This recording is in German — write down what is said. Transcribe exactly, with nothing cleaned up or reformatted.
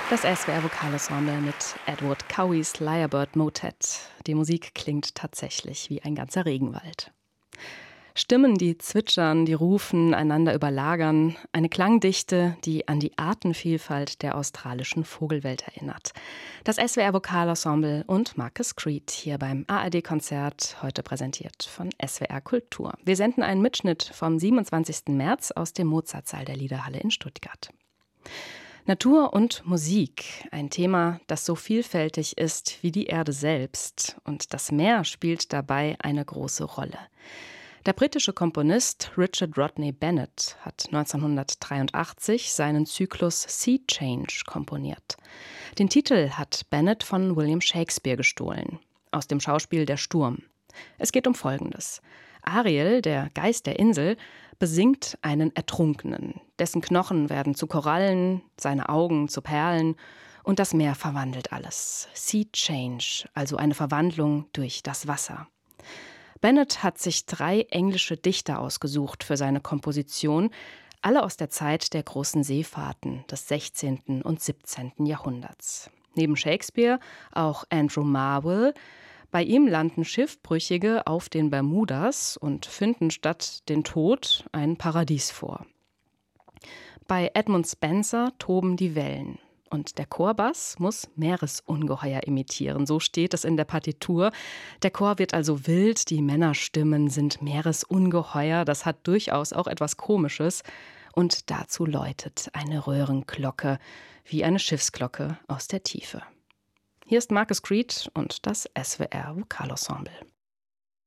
Das S W R Vokalensemble mit Edward Coweys Lyrebird Motet. Die Musik klingt tatsächlich wie ein ganzer Regenwald. Stimmen, die zwitschern, die rufen, einander überlagern. Eine Klangdichte, die an die Artenvielfalt der australischen Vogelwelt erinnert. Das S W R Vokalensemble und Marcus Creed hier beim A R D-Konzert, heute präsentiert von S W R Kultur. Wir senden einen Mitschnitt vom siebenundzwanzigsten März aus dem Mozartsaal der Liederhalle in Stuttgart. Natur und Musik, ein Thema, das so vielfältig ist wie die Erde selbst. Und das Meer spielt dabei eine große Rolle. Der britische Komponist Richard Rodney Bennett hat neunzehnhundertdreiundachtzig seinen Zyklus Sea Change komponiert. Den Titel hat Bennett von William Shakespeare gestohlen, aus dem Schauspiel Der Sturm. Es geht um Folgendes. Ariel, der Geist der Insel, besingt einen Ertrunkenen. Dessen Knochen werden zu Korallen, seine Augen zu Perlen und das Meer verwandelt alles. Sea Change, also eine Verwandlung durch das Wasser. Bennett hat sich drei englische Dichter ausgesucht für seine Komposition, alle aus der Zeit der großen Seefahrten des sechzehnten und siebzehnten Jahrhunderts. Neben Shakespeare auch Andrew Marvell. Bei ihm landen Schiffbrüchige auf den Bermudas und finden statt den Tod ein Paradies vor. Bei Edmund Spenser toben die Wellen. Und der Chorbass muss Meeresungeheuer imitieren, so steht es in der Partitur. Der Chor wird also wild, die Männerstimmen sind Meeresungeheuer, das hat durchaus auch etwas Komisches. Und dazu läutet eine Röhrenglocke, wie eine Schiffsglocke aus der Tiefe. Hier ist Marcus Creed und das S W R Vokalensemble.